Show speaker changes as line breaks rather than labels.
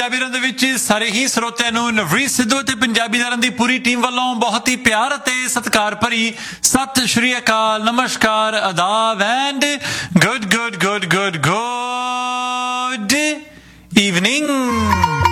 Punjabi run ਦੇ ਵਿੱਚ ਸਾਰੇ ਹੀ ਸਰੋਤਿਆਂ ਨੂੰ ਨਵਰੀਤ ਸਿੱਧੂ ਅਤੇ ਪੰਜਾਬੀ ਰਨ ਦੀ ਪੂਰੀ ਟੀਮ ਵੱਲੋਂ ਬਹੁਤ ਹੀ ਪਿਆਰ ਅਤੇ ਸਤਿਕਾਰ ਭਰੀ ਸਤਿ ਸ਼੍ਰੀ ਅਕਾਲ, ਨਮਸਕਾਰ, ਆਦਾਬ ਐਂਡ ਗੁੱਡ ਇਵਨਿੰਗ।